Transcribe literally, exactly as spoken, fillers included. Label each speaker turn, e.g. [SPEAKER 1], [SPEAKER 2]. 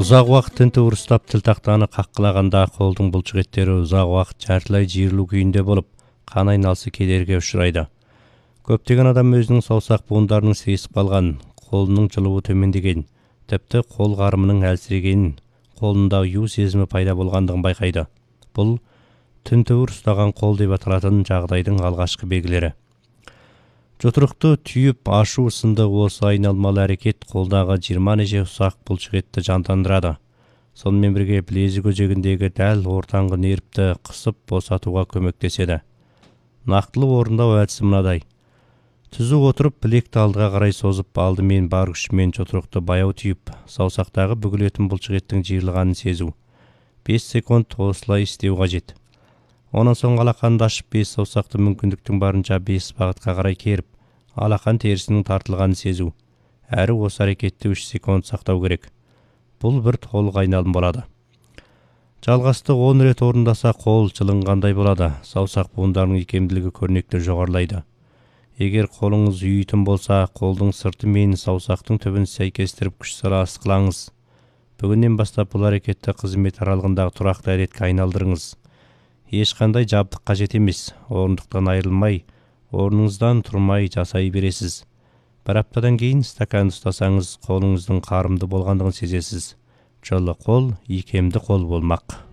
[SPEAKER 1] Ұзақ уақыт тінтіп ұрыстап тіл тақтаны қаққылағанда қолдың бұлшық еттері ұзақ уақыт жартылай жиырылу күйінде болып, қан айналысы кедергі ұшырайды. Көптеген адам өзінің саусақ буындарының сыйысып қалған, қолының жылуы төмендеген, тіпті қол қарымының әлсірегенін, қолында ю сезімі пайда болғандығын байқайды. Бұл тінтіп ұстаған қол деп аталатын жағдайдың алғашқы белгілері. Жұтырықты түйіп ашу сынды осы айналмалы әрекет қолдағы жиырма неше ұсақ бұлшық етті жандандырады. Сонымен бірге білезік өзегіндегі дәл ортаңғы нервті қысып босатуға көмектеседі. Нақтылы орындау әдісі мынадай. Түзу отырып білекті алдыға қарай созып, алдымен бар күшімен жұтырықты баяу түйіп, саусақтағы бүгілетін бұлшық еттің жиырылғанын сезу. бес секунд осылай істеу қажет. Онан соң алақанды ашып, бес саусақты мүмкіндіктің барынша бес бағытқа қарай керіп, алақан терісінің тартылғанын сезу. Әрі осы әрекетті үш секунд сақтау керек. Бұл бір толық айналым болады. Жалғасты он рет орындаса қол жылынғандай болады. Саусақ буындарының икемділігі көрнекті жоғарылайды. Егер қолыңыз үйітін болса, қолдың сырты мен саусақтың түбін сәйкестіріп күш сала ысқылаңыз. Бүгіннен бастап бұл әрекетті қызмет аралығындағы тұрақты әдетке айналдырыңыз. Ешқандай жабдық қажет емес. Орындықтан айырылмай, орныңыздан тұрмай жасай бересіз. Бір аптадан кейін стакан ұстасаңыз, қолыңыздың қарымды болғандығын сезесіз. Жылы қол, икемді қол болмақ.